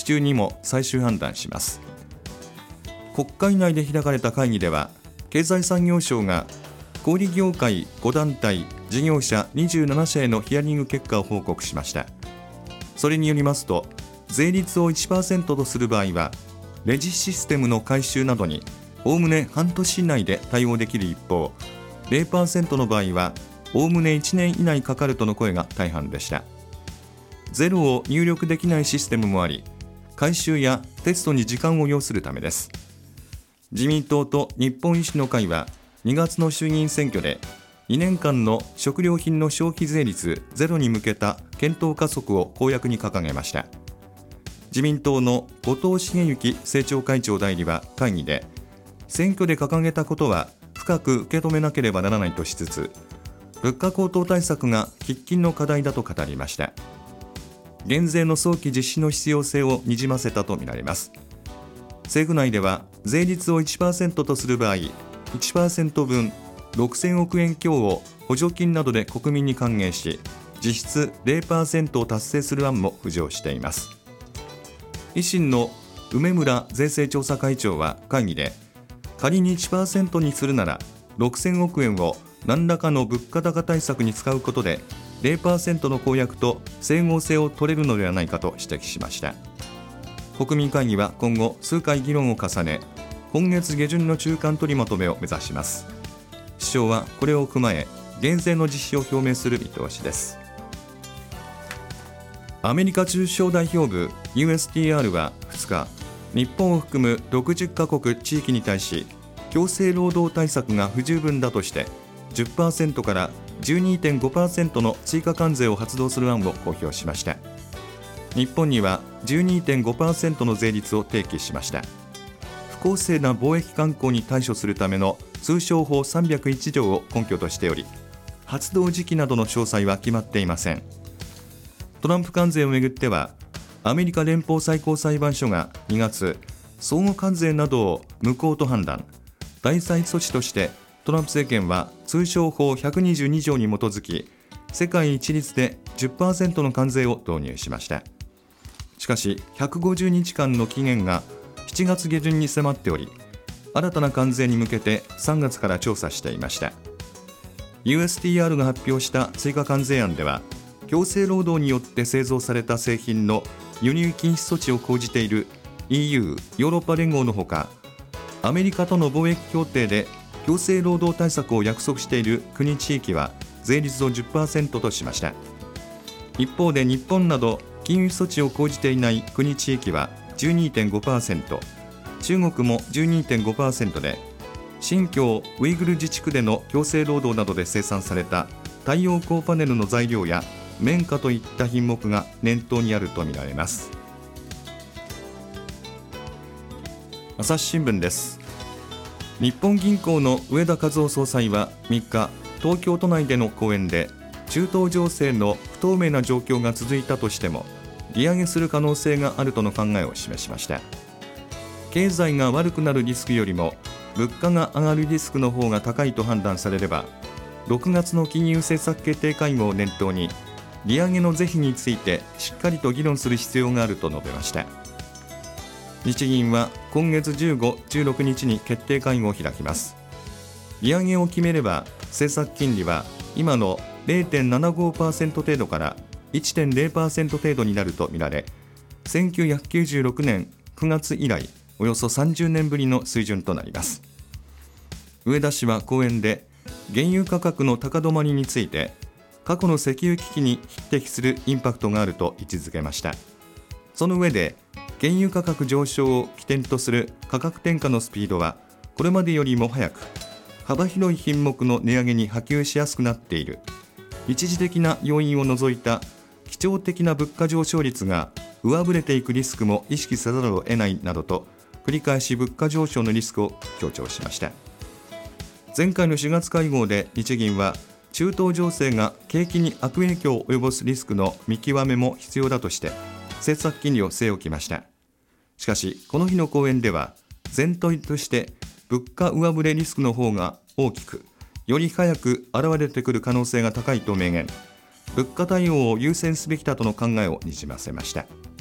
中にも最終判断します。国会内で開かれた会議では、経済産業省が小売業界5団体事業者27社へのヒアリング結果を報告しました。それによりますと、税率を 1% とする場合はレジシステムの改修などにおおむね半年以内で対応できる一方、 0% の場合はおおむね1年以内かかるとの声が大半でした。ゼロを入力できないシステムもあり、改修やテストに時間を要するためです。自民党と日本維新の会は2月の衆議院選挙で2年間の食料品の消費税率ゼロに向けた検討加速を公約に掲げました。自民党の後藤茂之政調会長代理は会議で、選挙で掲げたことは深く受け止めなければならないとしつつ、物価高騰対策が喫緊の課題だと語りました。減税の早期実施の必要性をにじませたとみられます。政府内では税率を 1% とする場合、1% 分6000億円強を補助金などで国民に還元し、実質 0% を達成する案も浮上しています。維新の梅村税制調査会長は会議で、仮に 1% にするなら6000億円を何らかの物価高対策に使うことで 0% の公約と整合性を取れるのではないかと指摘しました。国民会議は今後数回議論を重ね、今月下旬の中間取りまとめを目指します。首相はこれを踏まえ減税の実施を表明する見通しです。アメリカ中小代表部 USTR は2日、日本を含む60カ国地域に対し強制労働対策が不十分だとして 10% から 12.5% の追加関税を発動する案を公表しました。日本には 12.5% の税率を提起しました。不公正な貿易慣行に対処するための通商法301条を根拠としており、発動時期などの詳細は決まっていません。トランプ関税をめぐっては、アメリカ連邦最高裁判所が2月、相互関税などを無効と判断。代替措置としてトランプ政権は通商法122条に基づき、世界一律で 10% の関税を導入しました。しかし150日間の期限が7月下旬に迫っており、新たな関税に向けて3月から調査していました。 USTR が発表した追加関税案では、強制労働によって製造された製品の輸入禁止措置を講じている EU ヨーロッパ連合のほか、アメリカとの貿易協定で強制労働対策を約束している国地域は税率を 10% としました。一方で日本など禁輸措置を講じていない国地域は 12.5%、 中国も 12.5% で、新疆ウイグル自治区での強制労働などで生産された太陽光パネルの材料や綿花といった品目が念頭にあるとみられます。朝日新聞です。日本銀行の植田和男総裁は3日、東京都内での講演で、中東情勢の不透明な状況が続いたとしても利上げする可能性があるとの考えを示しました。経済が悪くなるリスクよりも物価が上がるリスクの方が高いと判断されれば、6月の金融政策決定会合を念頭に利上げの是非についてしっかりと議論する必要があると述べました。日銀は今月15、16日に決定会合を開きます。利上げを決めれば政策金利は今の 0.75% 程度から 1.0% 程度になるとみられ、1996年9月以来およそ30年ぶりの水準となります。植田氏は講演で、原油価格の高止まりについて過去の石油危機に匹敵するインパクトがあると位置づけました。その上で、原油価格上昇を起点とする価格転嫁のスピードはこれまでよりも早く、幅広い品目の値上げに波及しやすくなっている。一時的な要因を除いた基調的な物価上昇率が上振れていくリスクも意識せざるを得ないなどと、繰り返し物価上昇のリスクを強調しました。前回の4月会合で日銀は、中東情勢が景気に悪影響を及ぼすリスクの見極めも必要だとして政策金利を据え置きました。しかしこの日の講演では、全体として物価上振れリスクの方が大きく、より早く現れてくる可能性が高いと明言。物価対応を優先すべきだとの考えをにじませました。